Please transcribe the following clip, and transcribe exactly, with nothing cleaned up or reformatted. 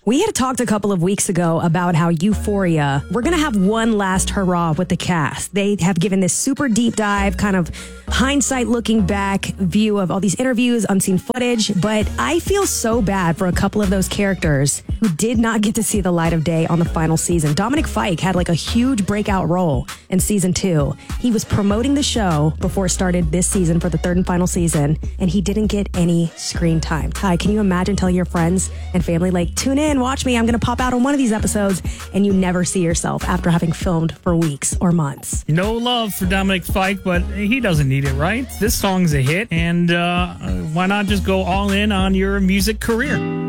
We had talked a couple of weeks ago about how Euphoria, we're going to have one last hurrah with the cast. They have given this super deep dive, kind of hindsight looking back view of all these interviews, unseen footage. But I feel so bad for a couple of those characters who did not get to see the light of day on the final season. Dominic Fike had like a huge breakout role in season two. He was promoting the show before it started this season for the third and final season, and he didn't get any screen time. Ty, can you imagine telling your friends and family, like, tune in, watch me, I'm going to pop out on one of these episodes, and you never see yourself after having filmed for weeks or months? No love for Dominic Fike, but he doesn't need it, right? This song's a hit, and uh, why not just go all in on your music career?